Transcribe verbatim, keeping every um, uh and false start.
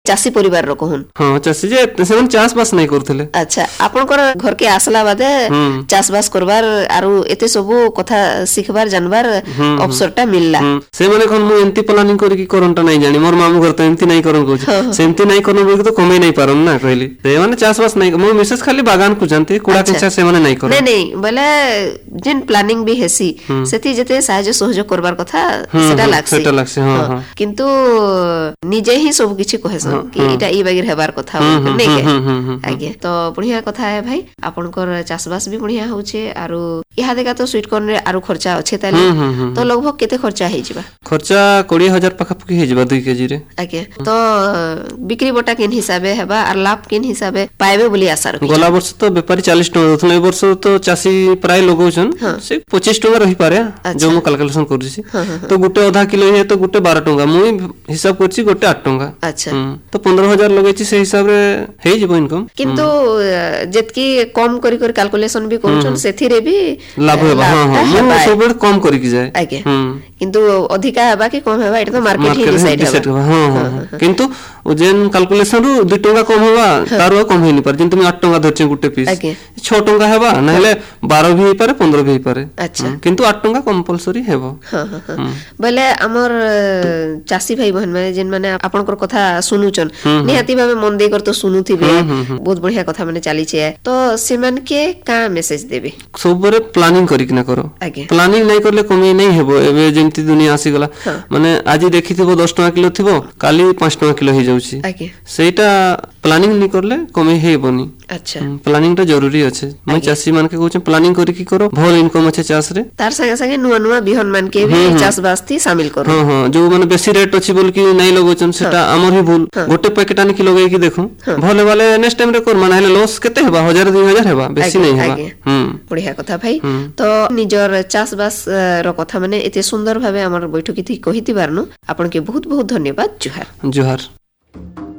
चासी परिवार रो कहून हां चासी जे सेमन चास बास नै करथले। अच्छा आपनकर घर के आसला बादे चास बास करबार आरो एते सब कथा सिखबार जानबार अवसरटा मिलला। से माने कोन मु एंती प्लानिंग करी की करनटा नै जानी मोर मामू घर त एंती नै करन कहू सेंती नै करन बोल तो कमे नै पारन ना कहली से माने चास बास नै मो मिसेस खाली बागान को जानते कुड़ा के से माने नै करन। नै नै बोले जिन प्लानिंग भी हेसी सेती जते सहायता सहयोग करबार कथा सेटा लागसी सेटा लागसी हां हां किंतु निजे ही सब किछि कहेसन कि इटा ई बागिर हेबार कथा नै के आगे तो बढ़िया कथा है भाई आपनकर चासबास भी बढ़िया होचे आरो इहा देखा तो स्वीट कॉर्न रे आरो खर्चा अच्छे ताले तो लगभग केते खर्चा हे जिबा खर्चा बीस हजार पाखा पकी हे जिबा दो केजी रे आगे तो बिक्री बटा केन हिसाबे हेबा आर लाभ केन हिसाबे पाएबे बोली आशा रखी गोला वर्ष तो व्यापारी चालीस टका दथले ए वर्ष तो चासी प्राय लगौछन से पच्चीस टका रही पारे जो मो कैलकुलेशन करछि तो गुटे आधा किलो हे तो गुटे बारह टका मु हिसाब करछि गुटे आठ टका अच्छा तो पंद्रह हजार लगैछि से हिसाब रे हे जिबो इनकम किंतु जेतकी कम करी करी कैलकुलेशन भी करछन सेथिरे भी लाभ हेबा हां हां मु सब कम करी की जाय आगे किंतु अधिका हेबा कि कम हेबा एटा तो मार्केट ही डिसाइड हेबा हां हां किंतु जेन कैलकुलेशन रु दो टका कम हेबा तारो कम हेनी पर जेन तुम आठ टका धरछे गुटे पीस छह टका हेबा नहले बारह भी पारे पंद्रह भी पारे अच्छा किंतु आठ टका कंपलसरी हेबो हां हां बोले हमर चासी भाई बहन माने जेन माने आपनकर कथा सुनुचन निहाती भाबे मन दे कर तो सुनुथिबे बहुत बढ़िया कथा माने चाली छे तो सेमन के का मैसेज देबे सबरे प्लानिंग करी कि ना करो प्लानिंग नै करले कमी नै हेबो एबे जेंति दुनिया आसी गला माने आज देखिथिबो दस टका किलो थिबो काली पाँच टका किलो हे जाउची सेटा प्लानिंग नै करले कमी हेबोनी अच्छा प्लानिंग ता जरूरी अछि मैं चासी मान के कहू प्लानिंग करी की करो भल इनकम अछि चास रे तार संगे संगे नुवा नुवा बिहन मान के भी चास बास्ती शामिल करो हां हां जो माने बेसी रेट अछि बोल की नै लगोचन सेटा हमर ही भूल गोटे पैकेट आनी की लगै की देखू भले वाले नेक्स्ट टाइम रे कर माने हेले लॉस केते हेबा हजार दो हजार हेबा बेसी नै हेबा हम बढ़िया कथा भाई तो निजर चास बास रो कथा माने एते सुंदर भाबे हमर बैठकी थी कहिति बारनु आपन के बहुत बहुत धन्यवाद जुहार जुहार।